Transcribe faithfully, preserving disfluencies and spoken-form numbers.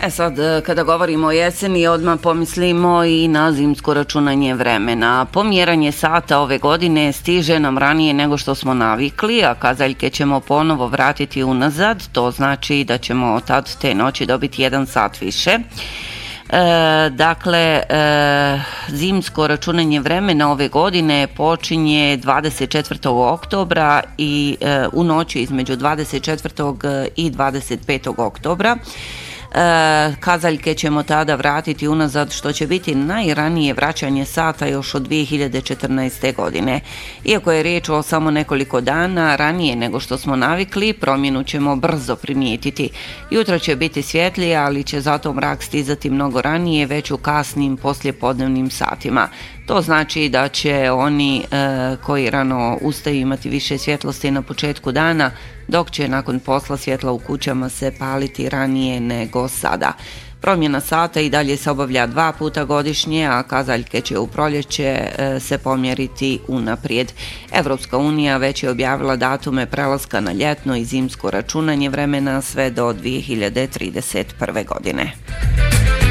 E sad, kada govorimo o jeseni, odmah pomislimo i na zimsko računanje vremena. Pomjeranje sata ove godine stiže nam ranije nego što smo navikli, a kazaljke ćemo ponovo vratiti unazad. To znači da ćemo tad te noći dobiti jedan sat više. E, dakle, e, zimsko računanje vremena ove godine počinje dvadeset četvrtog oktobra i e, u noći između dvadeset četvrtog i dvadeset petog oktobra. E, kazaljke ćemo tada vratiti unazad, što će biti najranije vraćanje sata još od dvije hiljade četrnaeste. godine. Iako je riječ o samo nekoliko dana ranije nego što smo navikli, promjenu ćemo brzo primijetiti. Jutro će biti svjetlije, ali će zato mrak stizati mnogo ranije, već u kasnim poslijepodnevnim satima. To znači da će oni e, koji rano ustaju imati više svjetlosti na početku dana, dok će nakon posla svjetla u kućama se paliti ranije nego sada. Promjena sata i dalje se obavlja dva puta godišnje, a kazaljke će u proljeće e, se pomjeriti unaprijed. Evropska unija već je objavila datume prelaska na ljetno i zimsko računanje vremena sve do dvije hiljade trideset prve. godine.